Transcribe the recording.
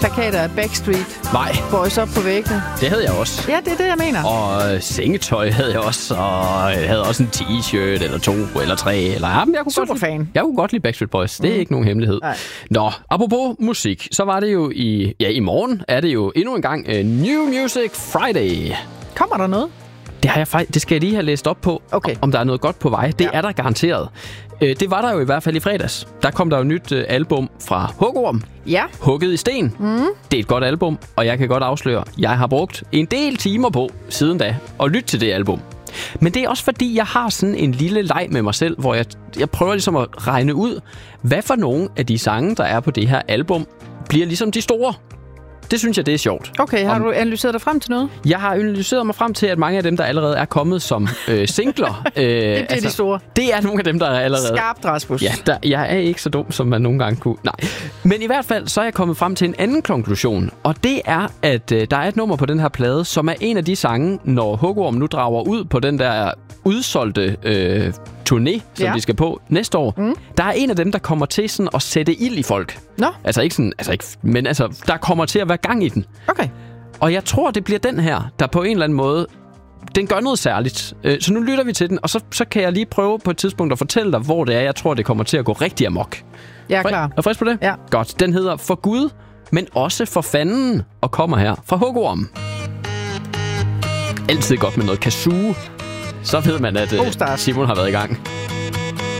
plakater af Backstreet Nej. Boys op på væggene. Det havde jeg også. Ja, det er det, jeg mener. Og sengetøj havde jeg også, og jeg havde også en t-shirt, eller 2, eller 3, eller... Ja, jeg kunne Superfan. Jeg kunne godt lide Backstreet Boys. Det er ikke nogen hemmelighed. Nej. Nå, apropos musik, så var det jo i morgen er det jo endnu en gang New Music Friday. Kommer der noget? Det skal jeg lige have læst op på, Okay. om der er noget godt på vej. Det er der garanteret. Det var der jo i hvert fald i fredags. Der kom der jo et nyt album fra Hugorm. Ja. Hugget i sten. Det er et godt album, og jeg kan godt afsløre, jeg har brugt en del timer på siden da at lytte til det album. Men det er også fordi, jeg har sådan en lille leg med mig selv, hvor jeg prøver ligesom at regne ud, hvad for nogle af de sange, der er på det her album, bliver ligesom de store. Det synes jeg, det er sjovt. Okay, har du analyseret dig frem til noget? Jeg har analyseret mig frem til, at mange af dem, der allerede er kommet som singler... det er de store. Det er nogle af dem, der er allerede... Skarpt, Rasmus. Ja, jeg er ikke så dum, som man nogle gange kunne... Nej. Men i hvert fald, så er jeg kommet frem til en anden konklusion. Og det er, at der er et nummer på den her plade, som er en af de sange, når Hugorm nu drager ud på den der udsolgte turné, som de skal på næste år. Der er en af dem, der kommer til sådan at sætte ild i folk. Nå. Men der kommer til at være gang i den. Okay. Og jeg tror, det bliver den her, der på en eller anden måde, den gør noget særligt. Så nu lytter vi til den, og så kan jeg lige prøve på et tidspunkt at fortælle dig, hvor det er, jeg tror, det kommer til at gå rigtig amok. Jeg er klar. Er frisk på det? Ja. Godt. Den hedder For Gud, men også For Fanden, og kommer her fra Hugorm. Altid godt med noget kazoo. Så ved man, at Simon har været i gang.